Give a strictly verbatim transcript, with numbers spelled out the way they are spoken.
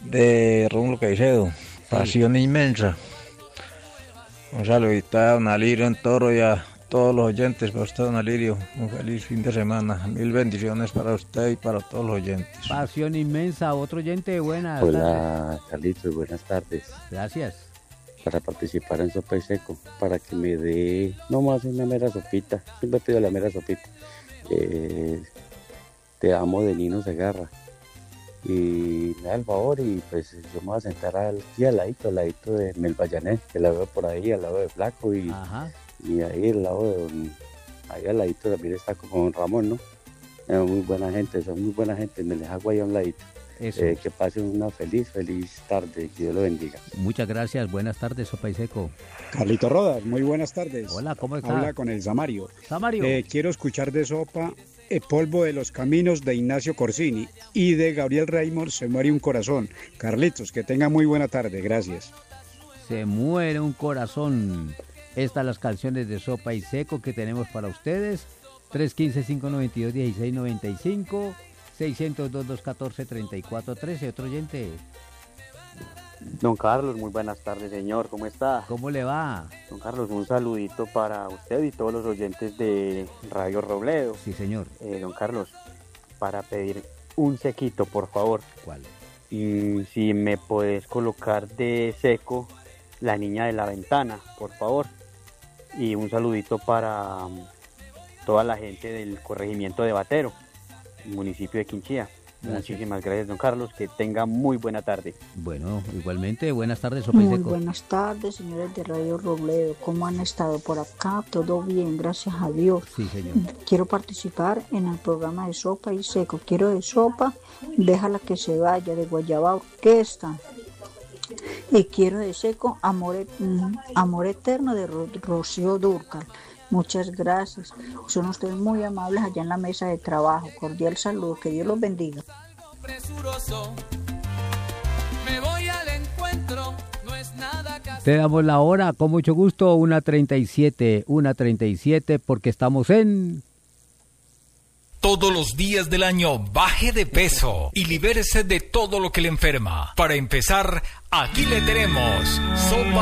de Rómulo Caicedo, Pasión Inmensa. Un saludito a don Alirio en Toro y a todos los oyentes. Para usted, don Alirio, un feliz fin de semana. Mil bendiciones para usted y para todos los oyentes. Pasión Inmensa, otro oyente, buenas Hola, tardes. Carlitos, buenas tardes. Gracias. Para participar en Sopa y Seco, para que me dé, no más una mera sopita, siempre pido la mera sopita. Eh, te amo de Nino Segarra. Y me da el favor y pues yo me voy a sentar aquí al ladito, al ladito de Melvallanet, que la veo por ahí, al lado de Flaco y, y ahí al lado de don, ahí al ladito también está como don Ramón, ¿no? Es muy buena gente, son muy buena gente, me les hago ahí a un ladito. Eh, que pasen una feliz, feliz tarde, que Dios lo bendiga. Muchas gracias, buenas tardes, Sopa y Seco. Carlito Rodas, muy buenas tardes. Hola, ¿cómo está? Habla con el Samario. Samario. Eh, quiero escuchar de Sopa El polvo de los caminos de Ignacio Corsini y de Gabriel Raymond, Se muere un corazón. Carlitos, que tenga muy buena tarde, gracias. Se muere un corazón. Estas las canciones de Sopa y Seco que tenemos para ustedes. tres uno cinco, cinco nueve dos, uno seis nueve cinco, seiscientos dos, doscientos catorce, treinta y cuatro trece. Otro oyente. Don Carlos, muy buenas tardes, señor. ¿Cómo está? ¿Cómo le va? Don Carlos, un saludito para usted y todos los oyentes de Radio Robledo. Sí, señor. Eh, don Carlos, para pedir un sequito, por favor. ¿Cuál? Y si me puedes colocar de seco La Niña de la Ventana, por favor. Y un saludito para um, toda la gente del corregimiento de Batero, municipio de Quinchía. Gracias. Muchísimas gracias, don Carlos, que tenga muy buena tarde. Bueno, igualmente, buenas tardes, Sopa y Muy Seco. buenas tardes, señores de Radio Robledo. ¿Cómo han estado por acá? Todo bien, gracias a Dios. Sí, señor. Quiero participar en el programa de Sopa y Seco. Quiero de Sopa, Déjala que se vaya, de Guayaba Orquesta. Y quiero de Seco, Amor, Amor Eterno, de Ro- Rocío Dúrcal. Muchas gracias. Son ustedes muy amables allá en la mesa de trabajo. Cordial saludo. Que Dios los bendiga. Presuroso, me voy al encuentro, no es nada casual. Te damos la hora, con mucho gusto, una treinta y siete, una treinta y siete, porque estamos en... Todos los días del año baje de peso y libérese de todo lo que le enferma. Para empezar, aquí le tenemos Sopa